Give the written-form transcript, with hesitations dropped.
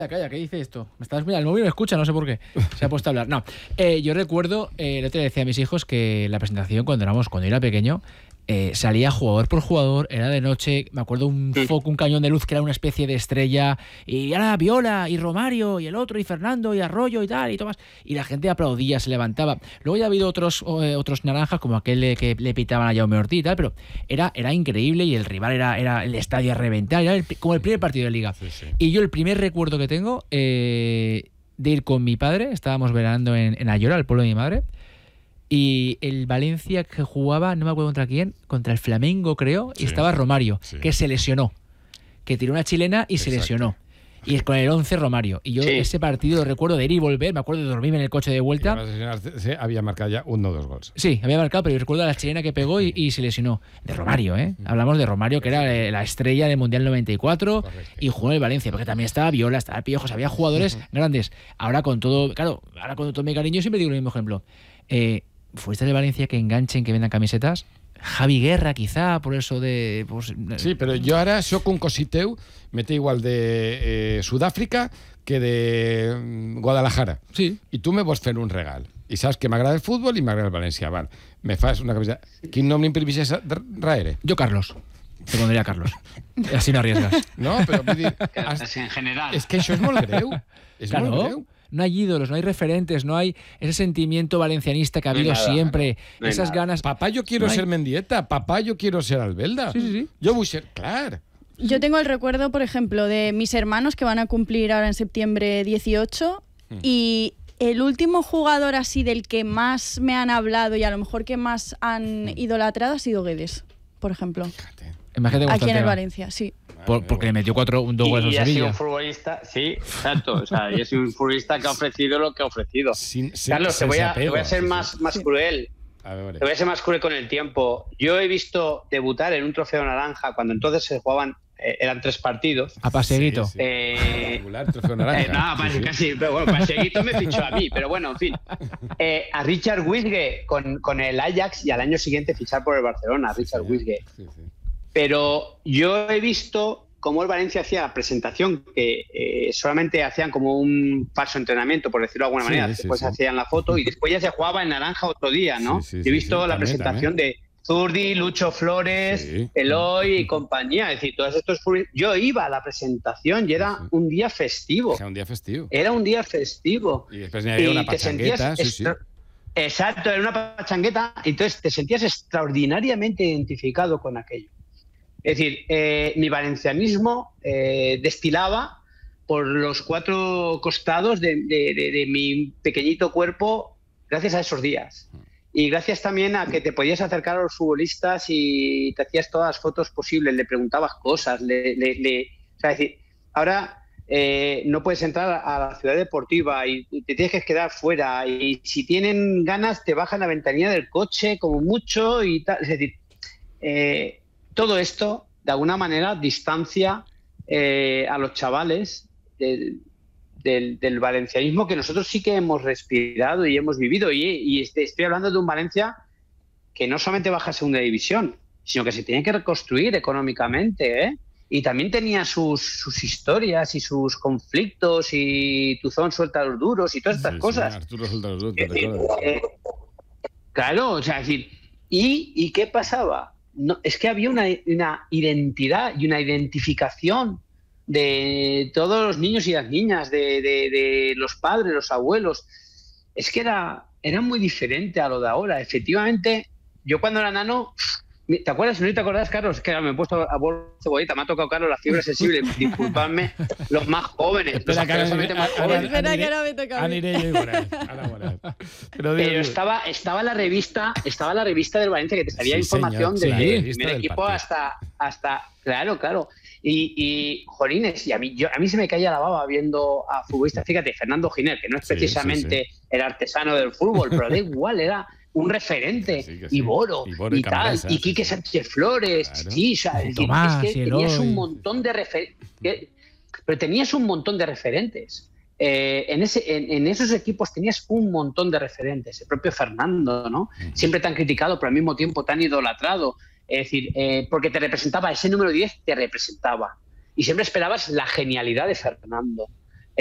Calla, ¿qué dice esto? Mira, el móvil me escucha, no sé por qué. Se ha puesto a hablar. No, yo recuerdo, el otro día decía a mis hijos que la presentación cuando yo era pequeño, salía jugador por jugador, era de noche, me acuerdo un foco, un cañón de luz que era una especie de estrella, y ahora Viola, y Romario, y el otro, y Fernando, y Arroyo, y tal, y Tomás, y la gente aplaudía, se levantaba. Luego ya ha habido otros naranjas, como aquel que le pitaban a Jaume Ortiz y tal, pero era increíble, y el rival era el estadio a reventar, era como el primer partido de Liga. Sí. Y yo el primer recuerdo que tengo de ir con mi padre, estábamos veranando en Ayora, el pueblo de mi madre, y el Valencia que jugaba, no me acuerdo contra quién, contra el Flamengo creo, y estaba Romario, que se lesionó, que tiró una chilena y se lesionó. Y es con el 11 Romario. Y yo ese partido lo recuerdo de ir y volver, me acuerdo de dormirme en el coche de vuelta. Había marcado ya 1 o 2 goles. Sí, había marcado, pero yo recuerdo la chilena que pegó y se lesionó. De Romario, ¿eh? Hablamos de Romario, que era la estrella del Mundial 94. Correcto. Y jugó en el Valencia, porque también estaba Viola, estaba Piojos, había jugadores grandes. Ahora con todo mi cariño, siempre digo el mismo ejemplo. ¿Fuiste de Valencia que enganchen, que vendan camisetas? Javi Guerra, quizá, por eso de... Pues, sí, pero yo ahora soy un cositeu, mete igual de Sudáfrica que de Guadalajara. Sí. Y tú me vols fer un regal. I saps que m'agrada el futbol i m'agrada el València. Val, me fas una camiseta. Quin nom n'imprimissis darrere? Yo Carlos. Te pondría Carlos. Así no arriesgas. No, però vull dir... en general. És que això és molt greu. És claro. molt greu. No hay ídolos, no hay referentes, no hay ese sentimiento valencianista que ha habido siempre, esas ganas. Papá, yo quiero ser Mendieta, papá, yo quiero ser Albelda. Sí. Yo voy a ser, claro. Yo tengo el recuerdo, por ejemplo, de mis hermanos que van a cumplir ahora en septiembre 18 y el último jugador así del que más me han hablado y a lo mejor que más han idolatrado ha sido Guedes, por ejemplo. Imagínate aquí en el Valencia, sí. Porque le metió 2 goles al Sevilla. Y ha sido un futbolista, sí, exacto. O sea, y es un futbolista que ha ofrecido lo que ha ofrecido. Carlos, te voy a ser más cruel. Te voy a ser más cruel con el tiempo. Yo he visto debutar en un trofeo naranja cuando entonces se jugaban, eran 3 partidos. A Paseguito. Trofeo naranja. Casi, pero bueno, Paseguito me fichó a mí, pero bueno, en fin. A Richard Wisge con el Ajax y al año siguiente fichar por el Barcelona, Richard Wisge. Sí. Pero yo he visto cómo el Valencia hacía la presentación, que solamente hacían como un falso entrenamiento, por decirlo de alguna manera. Después hacían la foto y después ya se jugaba en naranja otro día, ¿no? Yo he visto la presentación de Zurdi, Lucho Flores, Eloy y compañía. Es decir, todos estos... Yo iba a la presentación y era un día festivo. Era un día festivo. Era un día festivo. Y después había una pachangueta, Exacto, era una pachangueta. Entonces te sentías extraordinariamente identificado con aquello. Es decir, mi valencianismo destilaba por los 4 costados de mi pequeñito cuerpo gracias a esos días. Y gracias también a que te podías acercar a los futbolistas y te hacías todas las fotos posibles, le preguntabas cosas. O sea, es decir, ahora no puedes entrar a la ciudad deportiva y te tienes que quedar fuera. Y si tienen ganas te bajan la ventanilla del coche como mucho y tal. Es decir... todo esto, de alguna manera, distancia a los chavales del valencianismo que nosotros sí que hemos respirado y hemos vivido. Y estoy hablando de un Valencia que no solamente baja a segunda división, sino que se tiene que reconstruir económicamente, ¿eh? Y también tenía sus historias y sus conflictos y Tuzón suelta los duros y todas estas cosas. Arturo suelta los duros, claro, o sea, es decir, ¿y qué pasaba? No, es que había una identidad y una identificación de todos los niños y las niñas, de los padres, los abuelos. Es que era muy diferente a lo de ahora. Efectivamente, yo cuando era nano, ¿te acuerdas? ¿No te acordás, Carlos? Que me he puesto a bol cebollita, me ha tocado, Carlos, la fiebre sensible. Disculpadme, los más jóvenes. Espera, que ahora me toca a mí. Pero estaba la revista del Valencia que te salía información del primer equipo hasta claro. Y jolines, y a mí se me caía la baba viendo a futbolistas. Fíjate, Fernando Giner, que no es precisamente el artesano del fútbol, pero da igual, era un referente, y Boro y tal, y Quique Sánchez Flores, claro. Sí, o sea, Tomás, es que tenías un montón de pero tenías un montón de referentes. En esos equipos tenías un montón de referentes. El propio Fernando, ¿no? Siempre tan criticado, pero al mismo tiempo tan idolatrado. Es decir, porque te representaba, ese número 10 te representaba. Y siempre esperabas la genialidad de Fernando.